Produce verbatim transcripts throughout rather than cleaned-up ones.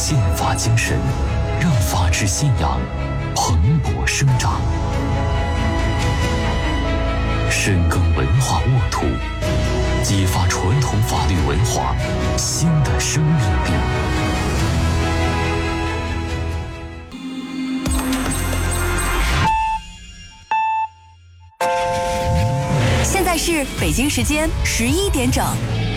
宪法精神，让法治信仰蓬勃生长。深耕文化沃土，激发传统法律文化新的生命力。 现在是北京时间十一点整。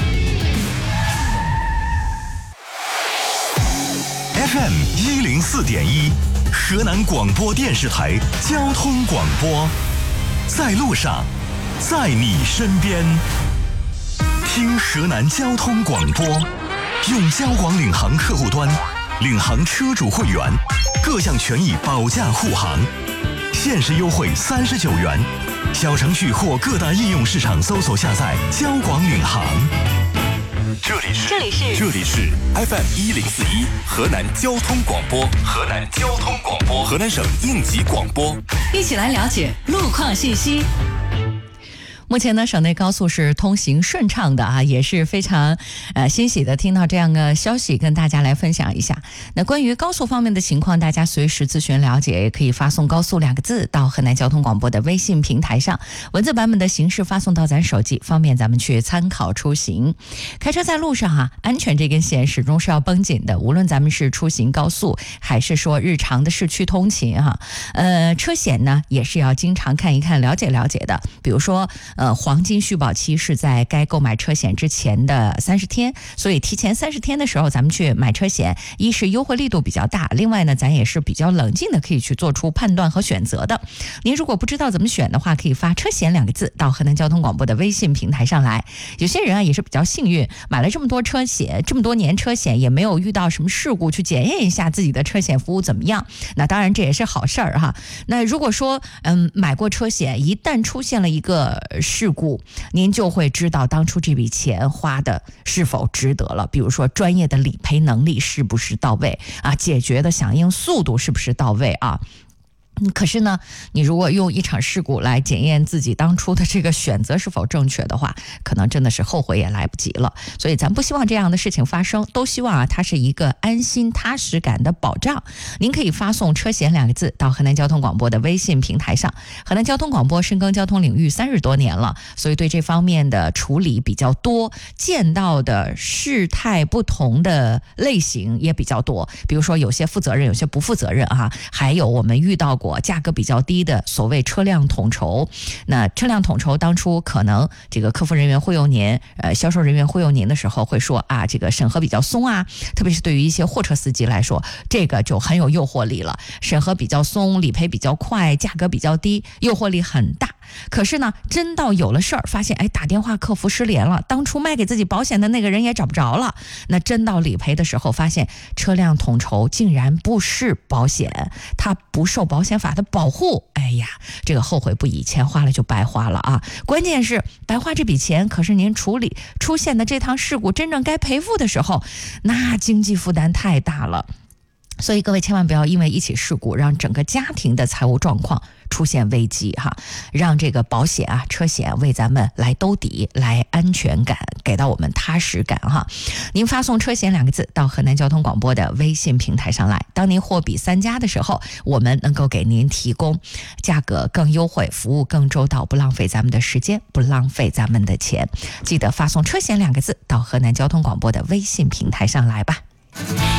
F M 一零四点一，河南广播电视台交通广播，在路上，在你身边。听河南交通广播，用交广领航客户端，领航车主会员，各项权益保驾护航，限时优惠三十九元。小程序或各大应用市场搜索下载交广领航。这里是这里是这里是 F M 一零四一河南交通广播，河南交通广播，河南省应急广播， 一起来了解路况信息。 目前呢，省内高速是通行顺畅的啊，也是非常呃欣喜的听到这样的消息，跟大家来分享一下。那关于高速方面的情况，大家随时咨询了解，也可以发送高速两个字到河南交通广播的微信平台上，文字版本的形式发送到咱手机，方便咱们去参考出行。开车在路上啊，安全这根线始终是要绷紧的，无论咱们是出行高速，还是说日常的市区通勤哈、啊，呃，车险呢也是要经常看一看、了解了解的。比如说。呃，黄金续保期是在该购买车险之前的三十天，所以提前三十天的时候，咱们去买车险，一是优惠力度比较大，另外呢，咱也是比较冷静的，可以去做出判断和选择的。您如果不知道怎么选的话，可以发车险两个字到河南交通广播的微信平台上来。有些人啊也是比较幸运，买了这么多车险，这么多年车险也没有遇到什么事故，去检验一下自己的车险服务怎么样。那当然这也是好事儿哈。那如果说嗯买过车险，一旦出现了一个事故，您就会知道当初这笔钱花的是否值得了。比如说专业的理赔能力是不是到位啊，解决的响应速度是不是到位啊。可是呢，你如果用一场事故来检验自己当初的这个选择是否正确的话，可能真的是后悔也来不及了。所以咱不希望这样的事情发生，都希望啊它是一个安心踏实感的保障。您可以发送车险两个字到河南交通广播的微信平台上。河南交通广播深耕交通领域三十多年了，所以对这方面的处理比较多，见到的事态不同的类型也比较多。比如说有些负责任，有些不负责任啊，还有我们遇到过价格比较低的所谓车辆统筹。那车辆统筹当初可能这个客服人员忽悠您，呃，销售人员忽悠您的时候会说啊，这个审核比较松啊，特别是对于一些货车司机来说，这个就很有诱惑力了。审核比较松，理赔比较快，价格比较低，诱惑力很大。可是呢，真到有了事儿，发现哎，打电话客服失联了，当初卖给自己保险的那个人也找不着了。那真到理赔的时候，发现车辆统筹竟然不是保险，它不受保险法的保护。哎呀，这个后悔不已，钱花了就白花了啊！关键是白花这笔钱，可是您处理出现的这趟事故真正该赔付的时候，那经济负担太大了。所以各位千万不要因为一起事故让整个家庭的财务状况出现危机哈，让这个保险啊车险为咱们来兜底，来安全感，给到我们踏实感哈。您发送车险两个字到河南交通广播的微信平台上来，当您货比三家的时候，我们能够给您提供价格更优惠，服务更周到，不浪费咱们的时间，不浪费咱们的钱。记得发送车险两个字到河南交通广播的微信平台上来吧。